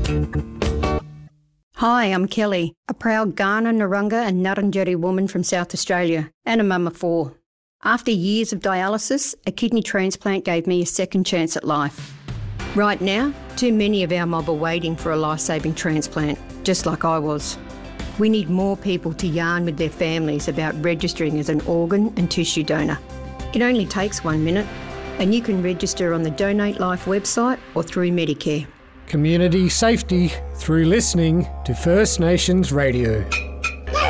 Hi, I'm Kelly, a proud Kaurna, Narungga and Ngarrindjeri woman from South Australia and a mum of 4. After years of dialysis, a kidney transplant gave me a second chance at life. Right now, too many of our mob are waiting for a life-saving transplant, just like I was. We need more people to yarn with their families about registering as an organ and tissue donor. It only takes 1 minute, and you can register on the Donate Life website or through Medicare. Community safety through listening to First Nations Radio.